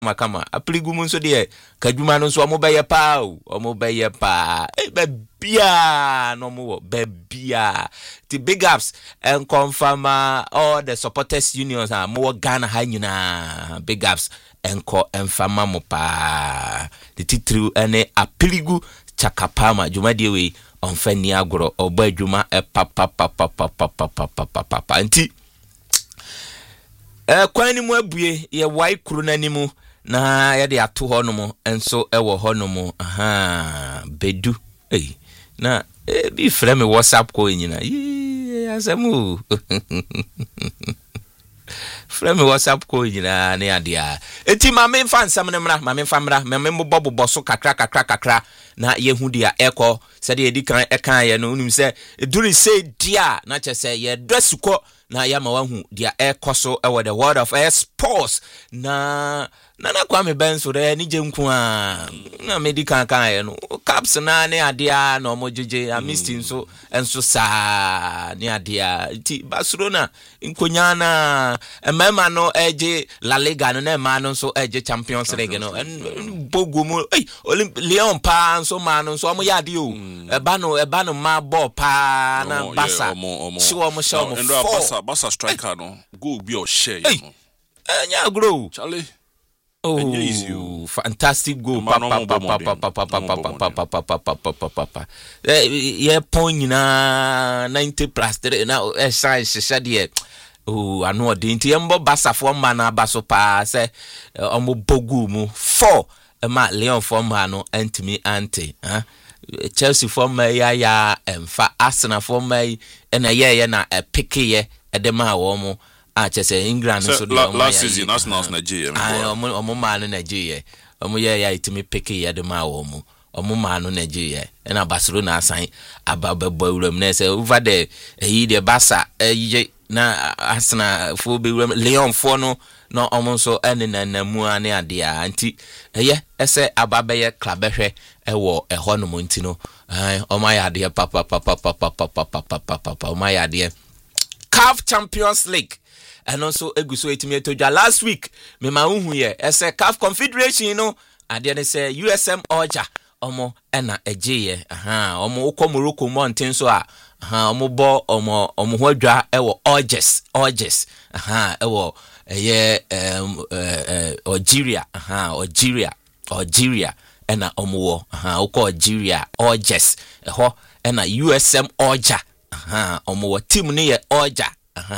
kama apligu mu nso de kadwuma no nso omobeye pa omobeye pa bebia no mo bebia the big ups and confirm all the supporters unions are more Ghana ha nyina big ups enko enfama mo pa the titru ene apligu chakapama dwumade we onfani agoro oba adwuma papa anti kwani mu abue ye wai kru nanimu na ye de ato ho no mo enso ewo ho no mo bedu na bi frɛ me WhatsApp ko nyina asemu frɛ me WhatsApp ko nyina ne adea enti ma me mfa nsam ne mra ma me mfa mra me mbobobbo so kakra na ye hu dia ekɔ sɛ de edi kan ɛkan ye no unim sɛ duri say dia na kyɛ sɛ ye dɔsuko na ya ma wahu dia ekoso ewo the world of sports na Kwame Benso de ni jenku a na medical kan no caps na ne adea na omojeje amistin so enso sa ne adea ti Barcelona nkonya na emema no eje La Liga no na ema no so eje Champions League no bogumu Leon pa so ma no so omo ya de o eba no ma ball pa na Barca show Barca striker no go be or share no nya grow Charlie. Oh, fantastic goal. Yeah, point na 90 plus 3 now exercise there. Oh, I know the Intiambo Bassa for man basso pa say omo bogu mu 4 ma Leon for mano antimi ante Chelsea for me ya emfa Arsenal for me and a na a picky ye edema womo chese England so last season Arsenal's Nigeria omo man Nigeria omo ya itimi picky ye de ma womo omo man Nigeria na Barcelona asan abababo wuram na say over there the Barca na Arsenal for be Leon for no omo so na mu ane ade anti ese ababe club ehwe ewo eho no monti no omo ya ade papa omo ya ade CAF Champions League and also eguso etimi etoja last week me ma hu ye ese CAF Confederation no ade ne say USM Oja omo na eje omo ukọ Morocco mountain so omo bo omo ho adwa ewo Orges ewo Algeria na omo wo ukọ Algeria Orges ho na USM Oja omo wo team ne ye Oja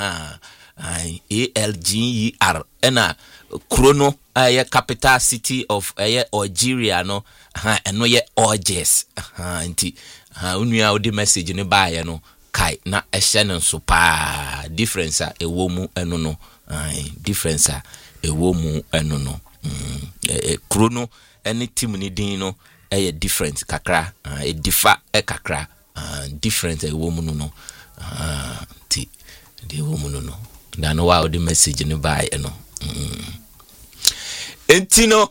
ALGER na Chrono capital city of Algeria no eno ye Orges nti unua odi message ne baaye no kai na ehye no so pa difference a ewo mu eno no difference a ewo mu eno no Chrono any team ni din no different kakra differ kakra different ewo mu no ti de ewo mu no dan wa odi message ne baaye no entino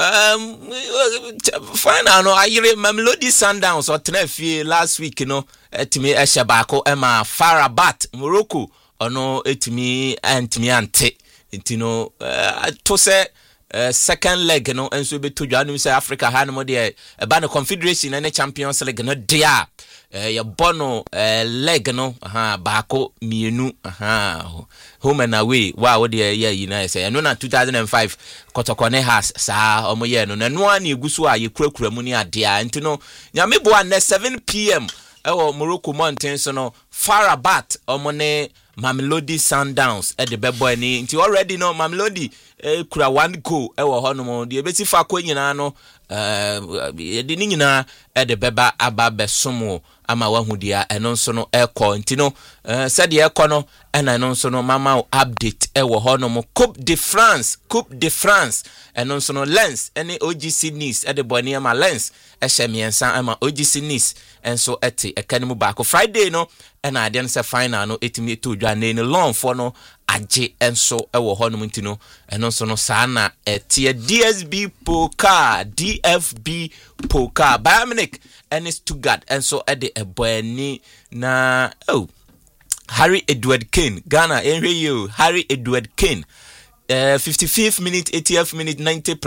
final no ayire Mamelodi Sundowns or tenafie last week no etimi eshabako ema Farabat Morocco ono etimi antimi ante entino to say second leg no enso be to dwanu say Africa ha no de eba no Confederation and Champions League no dia ya bono leg no baako mienu home and away wa de ya yina say no na 2005 kotokone has sa omoye no na no ani eguso a ye kurakura mu ni ade a ntino nyame bo an 7 pm ewo Morocco Mountains no Farabat omone Mamelodi Sundowns at the bebo ni nti already no Mamelodi kura 1 goal ewo ho no mo de ebeti fa ko nyina no de ni nyina at the beba aba besomo ama wahudia eno nso no ekọ ntino said ye ekọ no ena eno nso no mama update ewo ho no mo Coupe de France eno nso no Lens ene OGC Nice at the boni ama Lens ehemiensa ama OGC Nice enso ete ekanimu baako Friday no ena ade no se final no etimi to dwa na ni long for no age enso ewo ho no ntino eno nso no sana etie DFB Pokal Bayern Munich and Stuttgart enso ede eboani na Harry Edward Kane Ghana enhwe you Harry Edward Kane 55th minute, 80th minute, 90th